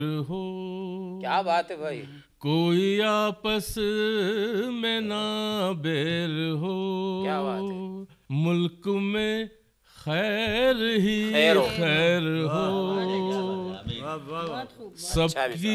हो, क्या बात है भाई। कोई आपस में ना बैर हो, क्या बात है। मुल्क में खैर ही खैर हो। खैर हो, बहुत खूब। सबकी